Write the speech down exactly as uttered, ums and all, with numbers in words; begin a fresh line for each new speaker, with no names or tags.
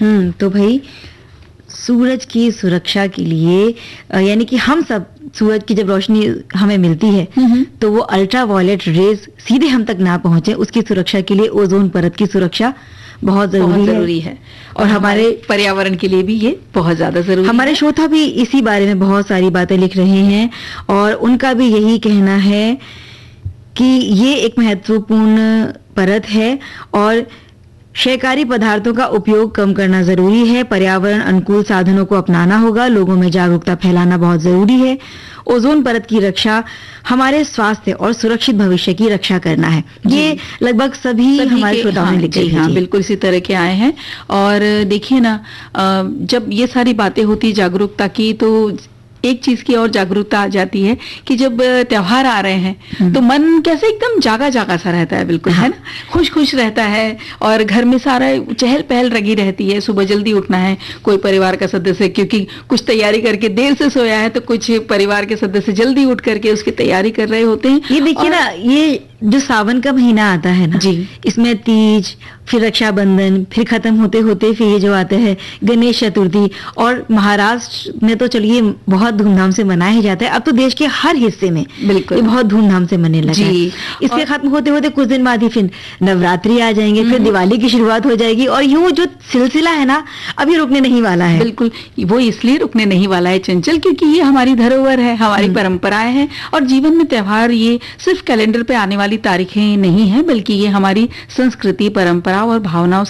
हम्म तो भाई सूरज की सुरक्षा के लिए अ, यानी कि हम सब सूरज की जब रोशनी हमें मिलती है तो वो अल्ट्रा वायलेट रेज सीधे हम तक ना पहुंचे, उसकी सुरक्षा के लिए ओजोन परत की सुरक्षा बहुत जरूरी
बहुत
है।
जरूरी है
और हमारे
पर्यावरण के लिए भी ये बहुत ज्यादा जरूरी
हमारे
है।
श्रोता भी इसी बारे में बहुत सारी बातें लिख रहे हैं और उनका भी यही कहना है कि ये एक महत्वपूर्ण परत है और क्षयकारी पदार्थों का उपयोग कम करना जरूरी है। पर्यावरण अनुकूल साधनों को अपनाना होगा, लोगों में जागरूकता फैलाना बहुत जरूरी है। ओजोन परत की रक्षा हमारे स्वास्थ्य और सुरक्षित भविष्य की रक्षा करना है। ये लगभग सभी, सभी हमारे श्रोताओं ने लिखे
हैं। हाँ, बिल्कुल इसी तरह के आए हैं। और देखिए ना, जब ये सारी बातें होती जागरूकता की तो एक चीज की और जागरूकता आ जाती है कि जब त्योहार आ रहे हैं तो मन कैसे एकदम जागा जागा सा रहता है, बिल्कुल, है ना, खुश खुश रहता है और घर में सारा चहल पहल लगी रहती है। सुबह जल्दी उठना है, कोई परिवार का सदस्य क्योंकि कुछ तैयारी करके देर से सोया है तो कुछ परिवार के सदस्य जल्दी उठ करके उसकी तैयारी कर रहे होते हैं।
ये देखिए ना, ये जो सावन का महीना आता है ना
जी,
इसमें तीज, फिर रक्षाबंधन, फिर खत्म होते होते फिर ये जो आता है गणेश चतुर्थी, और महाराष्ट्र में तो चलिए बहुत धूमधाम से मनाया ही जाता है। अब तो देश के हर हिस्से में
बिल्कुल
ये बहुत धूमधाम से मनाने लगा है। इसके और... खत्म होते होते कुछ दिन बाद ही फिर नवरात्रि आ जाएंगे, फिर दिवाली की शुरुआत हो जाएगी और यूं जो सिलसिला है ना अभी रुकने नहीं वाला है।
बिल्कुल, वो इसलिए रुकने नहीं वाला है चंचल क्योंकि ये हमारी धरोहर है, हमारी परंपराएं हैं और जीवन में त्योहार ये सिर्फ कैलेंडर पे आने वाली तारीखें नहीं है, बल्कि ये हमारी संस्कृति, परंपरा और भावनाओं